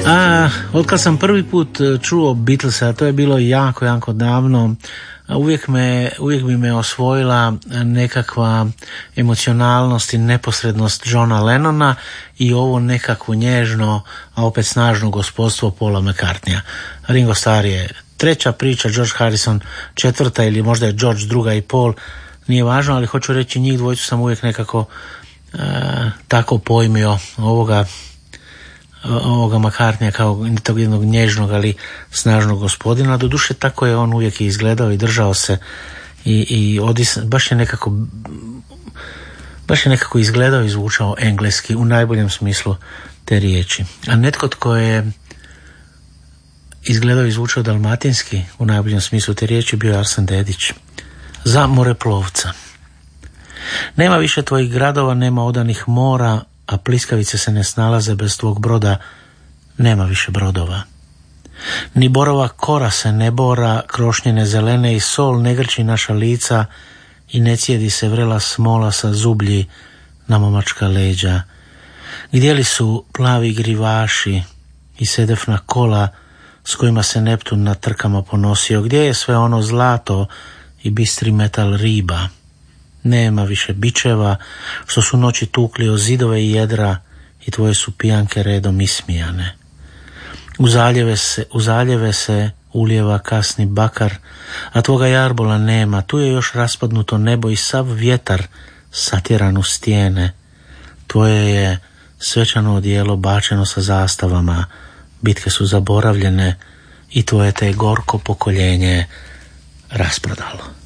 Otkad sam prvi put čuo Beatlesa, to je bilo jako, jako davno, uvijek bi me osvojila nekakva emocionalnost i neposrednost Johna Lennona i ovo nekakvo nježno, a opet snažno gospodstvo Paula McCartneya. Ringo Starr je treća priča, George Harrison četvrta ili možda je George druga i Paul, nije važno, ali hoću reći njih dvojicu sam uvijek nekako tako pojmio ovoga McCartneya kao tog jednog nježnog ali snažnog gospodina. Doduše tako je on uvijek izgledao i držao se i baš je nekako izgledao i zvučao engleski u najboljem smislu te riječi. A netko tko je izgledao i zvučao dalmatinski u najboljem smislu te riječi bio je Arsen Dedić. Za moreplovca. Nema više tvojih gradova, nema odanih mora, a pliskavice se ne snalaze bez tvog broda, nema više brodova. Ni borova kora se ne bora, krošnjene zelene i sol ne grči naša lica i ne cijedi se vrela smola sa zublji na momačka leđa. Gdje li su plavi grivaši i sedefna kola s kojima se Neptun na trkama ponosio? Gdje je sve ono zlato i bistri metal riba? Nema više bičeva što su noći tukli o zidove i jedra i tvoje su pijanke redom ismijane. U zaljeve se ulijeva kasni bakar, a tvoga jarbola nema. Tu je još raspadnuto nebo i sav vjetar satjeran u stijene. Tvoje je svečano odijelo bačeno sa zastavama, bitke su zaboravljene i tvoje te gorko pokoljenje rasprodalo.